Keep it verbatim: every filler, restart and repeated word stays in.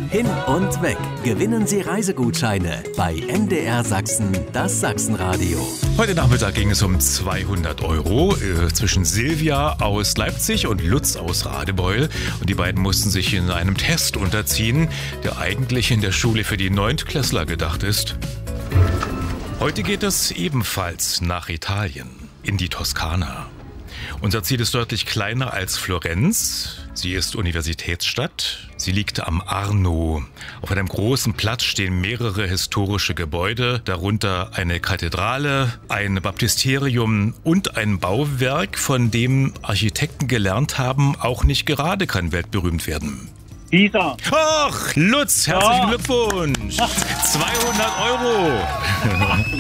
Hin und weg. Gewinnen Sie Reisegutscheine bei M D R Sachsen, das Sachsenradio. Heute Nachmittag ging es um zweihundert Euro äh, zwischen Silvia aus Leipzig und Lutz aus Radebeul. Und die beiden mussten sich in einem Test unterziehen, der eigentlich in der Schule für die Neuntklässler gedacht ist. Heute geht es ebenfalls nach Italien, in die Toskana. Unser Ziel ist deutlich kleiner als Florenz. Sie ist Universitätsstadt. Sie liegt am Arno. Auf einem großen Platz stehen mehrere historische Gebäude, darunter eine Kathedrale, ein Baptisterium und ein Bauwerk, von dem Architekten gelernt haben, auch nicht gerade kann weltberühmt werden. Pisa. Ach, Lutz, herzlichen Ja. Glückwunsch. zweihundert Euro.